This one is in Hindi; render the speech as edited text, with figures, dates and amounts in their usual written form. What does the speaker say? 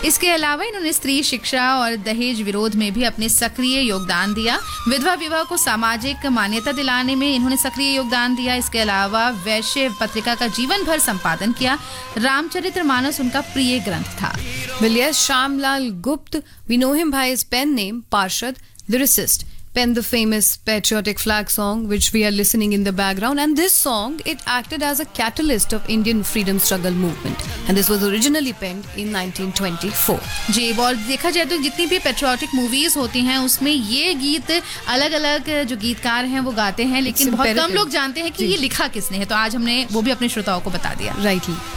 इसके अलावा इन्होंने स्त्री शिक्षा और दहेज विरोध में भी अपने सक्रिय योगदान दिया। विधवा विवाह को सामाजिक मान्यता दिलाने में इन्होंने सक्रिय योगदान दिया। इसके अलावा वैश्य पत्रिका का जीवन भर संपादन किया। रामचरितमानस उनका प्रिय ग्रंथ था। Yes, Shyamlal Gupta, we know him by his pen name, Parshad, lyricist, penned the famous patriotic flag song which we are listening in the background, and this song, it acted as a catalyst of Indian freedom struggle movement, and this was originally penned in 1924. जी, और देखा जाए तो जितनी भी पेट्रियोटिक मूवीज होती हैं उसमें ये गीत अलग अलग जो गीतकार हैं वो गाते हैं, लेकिन बहुत कम लोग जानते हैं कि ये लिखा किसने है, तो आज हमने वो भी अपने श्रोताओं को बता दिया। राइटली